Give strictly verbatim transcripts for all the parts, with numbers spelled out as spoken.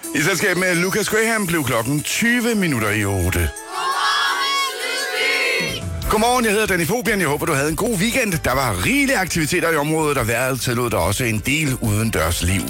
I selskab med Lucas Graham blev klokken tyve minutter i otte. Godmorgen, jeg hedder Danny Fobian. Jeg håber, du havde en god weekend. Der var rigelige aktiviteter i området, og vejret tillod der også en del udendørs liv.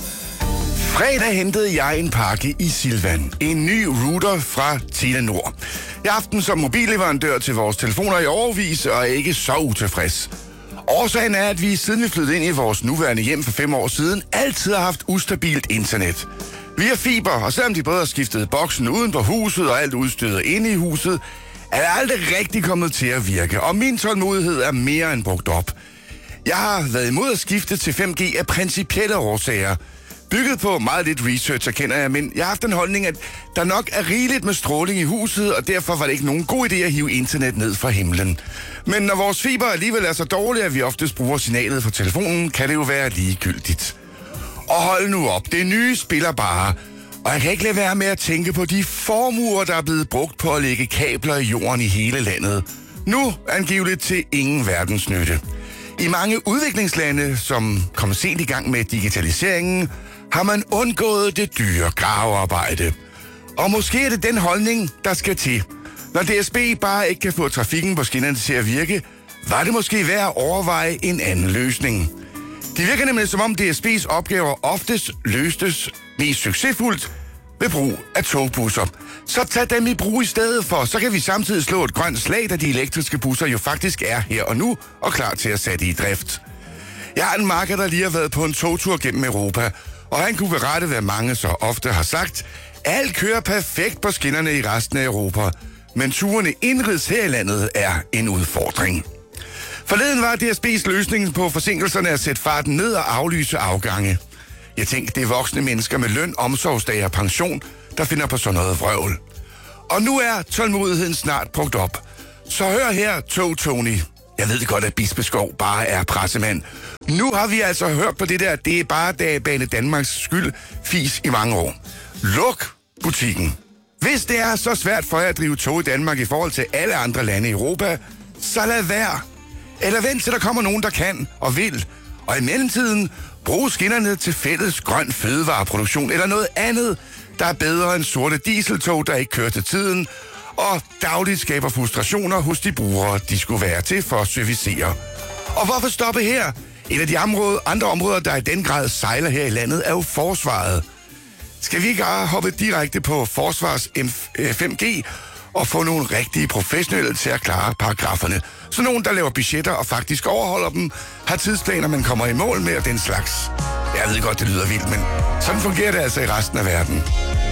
Fredag hentede jeg en pakke i Silvan. En ny router fra Telenor. Jeg har haft den som mobilleverandør til vores telefoner i årevis, og er ikke så utilfreds. Årsagen er, at vi siden vi flyttede ind i vores nuværende hjem for fem år siden, altid har haft ustabilt internet. Vi har fiber, og selvom de både har skiftet boksen uden på huset og alt udstyret inde i huset, er det aldrig rigtig kommet til at virke, og min tålmodighed er mere end brugt op. Jeg har været imod at skifte til fem G af principielle årsager. Bygget på meget lidt research, erkender jeg, men jeg har haft en holdning, at der nok er rigeligt med stråling i huset, og derfor var det ikke nogen god idé at hive internet ned fra himlen. Men når vores fiber alligevel er så dårlige, at vi oftest bruger signalet fra telefonen, kan det jo være ligegyldigt. Og hold nu op, det nye spiller bare. Og jeg kan ikke lade være med at tænke på de formuer, der er blevet brugt på at lægge kabler i jorden i hele landet. Nu angiveligt til ingen verdensnytte. I mange udviklingslande, som kom sent i gang med digitaliseringen, har man undgået det dyre gravearbejde. Og måske er det den holdning, der skal til. Når D S B bare ikke kan få trafikken på skinnerne til at virke, var det måske værd at overveje en anden løsning. Det virker nemlig som om D S B's opgaver oftest løstes mest succesfuldt ved brug af togbusser. Så tag dem i brug i stedet for, så kan vi samtidig slå et grønt slag, da de elektriske busser jo faktisk er her og nu og klar til at sætte i drift. Jeg har en makker, der lige har været på en togtur gennem Europa, og han kunne berette, hvad mange så ofte har sagt. Alt kører perfekt på skinnerne i resten af Europa, men turene indrids her i landet er en udfordring. Forleden var D S B's løsning på forsinkelserne at sætte farten ned og aflyse afgange. Jeg tænkte, det er voksne mennesker med løn, omsorgsdage og pension, der finder på sådan noget vrøvl. Og nu er tålmodigheden snart brugt op. Så hør her, Tog Tony. Jeg ved godt, at Bispeskov bare er pressemand. Nu har vi altså hørt på det der, det er bare da Bane Danmarks skyld, fis i mange år. Luk butikken. Hvis det er så svært for jer at drive tog i Danmark i forhold til alle andre lande i Europa, så lad være. Eller vent til der kommer nogen, der kan og vil. Og i mellemtiden, brug skinnerne til fælles grøn fødevareproduktion eller noget andet, der er bedre end sorte dieseltog, der ikke kører til tiden, og dagligt skaber frustrationer hos de brugere, de skulle være til for at servicere. Og hvorfor stoppe her? Et af de områder, andre områder, der i den grad sejler her i landet, er jo forsvaret. Skal vi ikke hoppe direkte på Forsvars fem G og få nogle rigtige professionelle til at klare paragraferne? Så nogen, der laver budgetter og faktisk overholder dem, har tidsplaner, man kommer i mål med og den slags. Jeg ved godt, det lyder vildt, men sådan fungerer det altså i resten af verden.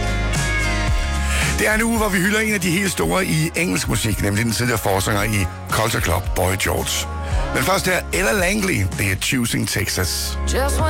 Det er en uge, hvor vi hylder en af de helt store i engelsk musik, nemlig den tidligere forsanger i Culture Club, Boy George. Men først her, Ella Langley, det er Choosing Texas.